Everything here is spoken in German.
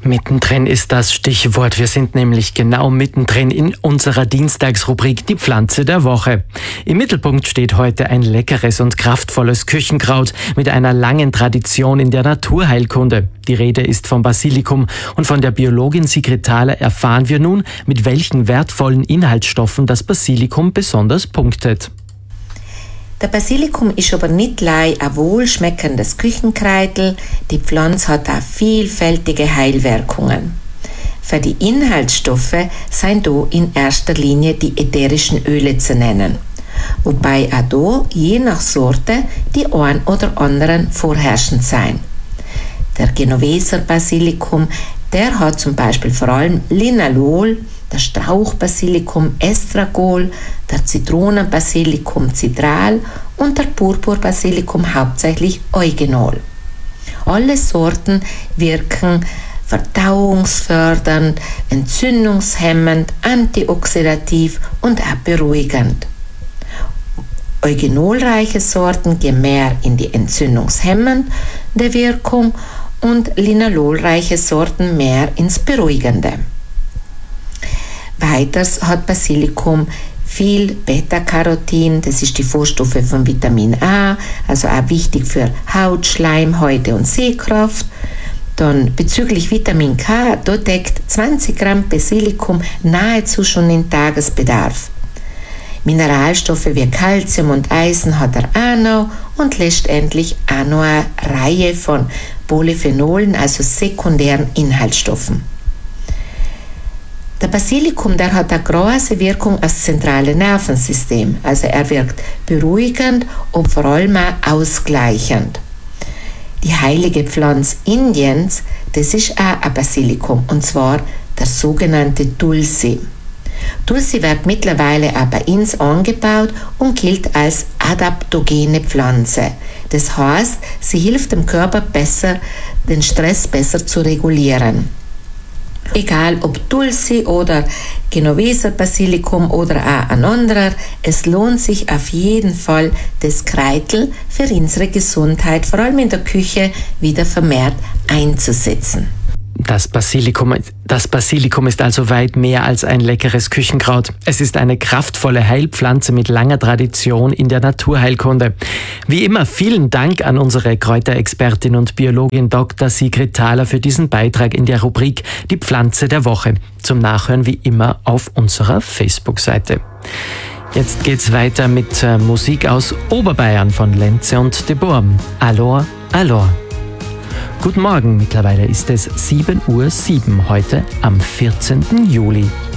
Mittendrin ist das Stichwort. Wir sind nämlich genau mittendrin in unserer Dienstagsrubrik Die Pflanze der Woche. Im Mittelpunkt steht heute ein leckeres und kraftvolles Küchenkraut mit einer langen Tradition in der Naturheilkunde. Die Rede ist vom Basilikum und von der Biologin Sigrid Thaler erfahren wir nun, mit welchen wertvollen Inhaltsstoffen das Basilikum besonders punktet. Der Basilikum ist aber nicht allein ein wohlschmeckendes Küchenkräutel, die Pflanze hat auch vielfältige Heilwirkungen. Für die Inhaltsstoffe sind hier in erster Linie die ätherischen Öle zu nennen, wobei auch hier je nach Sorte die ein oder anderen vorherrschend sein. Der Genoveser Basilikum, der hat zum Beispiel vor allem Linalol, der Strauchbasilikum Estragol, der Zitronenbasilikum Citral und der Purpurbasilikum hauptsächlich Eugenol. Alle Sorten wirken verdauungsfördernd, entzündungshemmend, antioxidativ und auch beruhigend. Eugenolreiche Sorten gehen mehr in die entzündungshemmende Wirkung und linalolreiche Sorten mehr ins Beruhigende. Weiters hat Basilikum viel Beta-Carotin, das ist die Vorstufe von Vitamin A, also auch wichtig für Haut, Schleimhäute und Sehkraft. Dann bezüglich Vitamin K, da deckt 20 Gramm Basilikum nahezu schon den Tagesbedarf. Mineralstoffe wie Calcium und Eisen hat er auch noch und letztendlich auch noch eine Reihe von Polyphenolen, also sekundären Inhaltsstoffen. Der Basilikum, der hat eine große Wirkung auf das zentrale Nervensystem. Also er wirkt beruhigend und vor allem auch ausgleichend. Die heilige Pflanze Indiens, das ist auch ein Basilikum, und zwar der sogenannte Tulsi. Tulsi wird mittlerweile auch bei uns angebaut und gilt als adaptogene Pflanze. Das heißt, sie hilft dem Körper besser, den Stress besser zu regulieren. Egal ob Tulsi oder Genoveser Basilikum oder auch ein anderer, es lohnt sich auf jeden Fall, das Kräutel für unsere Gesundheit, vor allem in der Küche, wieder vermehrt einzusetzen. Das Basilikum ist also weit mehr als ein leckeres Küchenkraut. Es ist eine kraftvolle Heilpflanze mit langer Tradition in der Naturheilkunde. Wie immer vielen Dank an unsere Kräuterexpertin und Biologin Dr. Sigrid Thaler für diesen Beitrag in der Rubrik Die Pflanze der Woche. Zum Nachhören wie immer auf unserer Facebook-Seite. Jetzt geht's weiter mit Musik aus Oberbayern von Lenze und de Burm. Alor, alor. Guten Morgen, mittlerweile ist es 7:07 Uhr heute am 14. Juli.